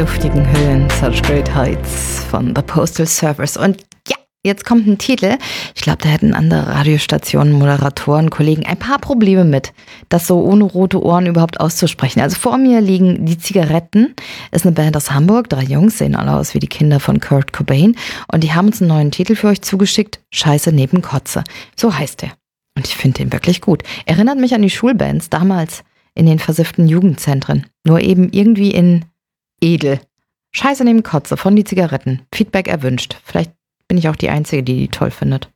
luftigen Höhen, Such Great Heights von The Postal Service. Und ja, jetzt kommt ein Titel. Ich glaube, da hätten andere Radiostationen, Moderatoren, Kollegen ein paar Probleme mit, das so ohne rote Ohren überhaupt auszusprechen. Also vor mir liegen die Zigaretten. Ist eine Band aus Hamburg. 3 Jungs sehen alle aus wie die Kinder von Kurt Cobain. Und die haben uns einen neuen Titel für euch zugeschickt. Scheiße neben Kotze. So heißt der. Und ich finde den wirklich gut. Erinnert mich an die Schulbands damals in den versifften Jugendzentren. Nur eben irgendwie in edel. Scheiße neben Kotze von die Zigaretten. Feedback erwünscht. Vielleicht bin ich auch die Einzige, die toll findet.